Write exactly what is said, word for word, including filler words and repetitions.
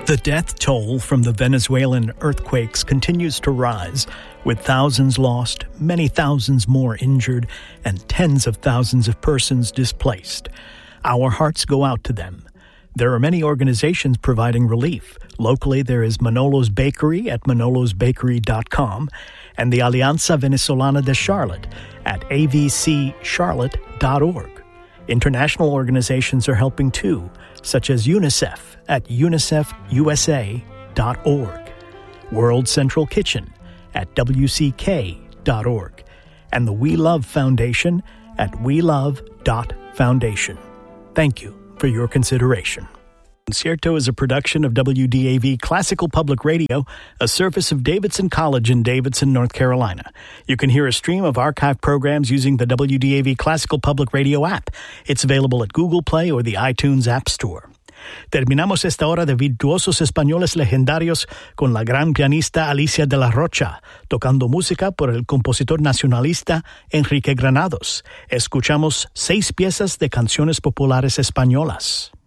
The death toll from the Venezuelan earthquakes continues to rise, with thousands lost, many thousands more injured, and tens of thousands of persons displaced. Our hearts go out to them. There are many organizations providing relief. Locally, there is Manolo's Bakery at manolos bakery dot com and the Alianza Venezolana de Charlotte at a v c charlotte dot org. International organizations are helping too, such as UNICEF at unicef u s a dot org, World Central Kitchen at w c k dot org, and the We Love Foundation at we love dot foundation. Thank you for your consideration. Concierto is a production of W D A V Classical Public Radio, a service of Davidson College in Davidson, North Carolina. You can hear a stream of archived programs using the W D A V Classical Public Radio app. It's available at Google Play or the iTunes App Store. Terminamos esta hora de virtuosos españoles legendarios con la gran pianista Alicia de la Rocha, tocando música por el compositor nacionalista Enrique Granados. Escuchamos seis piezas de canciones populares españolas.